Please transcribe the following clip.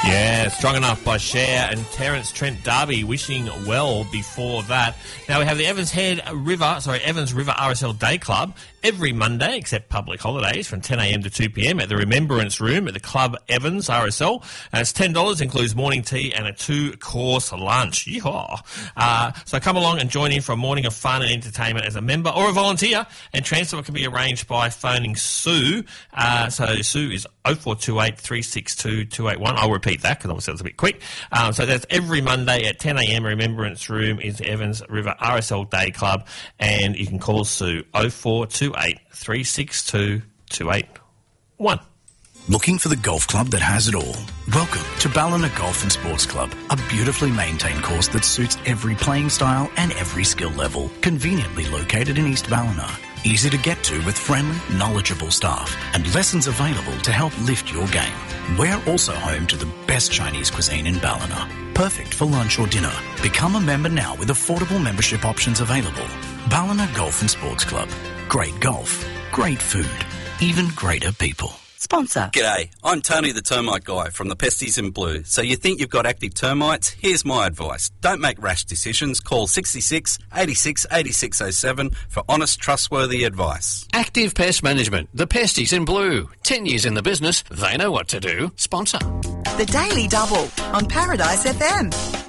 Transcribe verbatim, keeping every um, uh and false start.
Yeah, Strong Enough by Cher and Terence Trent D'Arby, Wishing Well before that. Now we have the Evans Head River, sorry, Evans River R S L Day Club every Monday, except public holidays, from ten a m to two p m at the Remembrance Room at the Club Evans R S L. And it's ten dollars, includes morning tea and a two-course lunch. Yeehaw! Uh, so come along and join in for a morning of fun and entertainment as a member or a volunteer, and transfer can be arranged by phoning Sue. Uh, so Sue is oh four two eight, three six two, two eight one. I'll repeat that because obviously it's a bit quick. Um, so that's every Monday at ten a m Remembrance Room is Evans River R S L Day Club, and you can call Sue oh four two eight, three six two, two eight one. Looking for the golf club that has it all? Welcome to Ballina Golf and Sports Club, a beautifully maintained course that suits every playing style and every skill level. Conveniently located in East Ballina. Easy to get to with friendly, knowledgeable staff and lessons available to help lift your game. We're also home to the best Chinese cuisine in Ballina. Perfect for lunch or dinner. Become a member now with affordable membership options available. Ballina Golf and Sports Club. Great golf, great food, even greater people. Sponsor. G'day, I'm Tony the Termite Guy from the Pesties in Blue. So you think you've got active termites? Here's my advice. Don't make rash decisions. Call sixty-six, eighty-six, eighty-six oh seven for honest, trustworthy advice. Active Pest Management, the Pesties in Blue. Ten years in the business, they know what to do. Sponsor. The Daily Double on Paradise F M.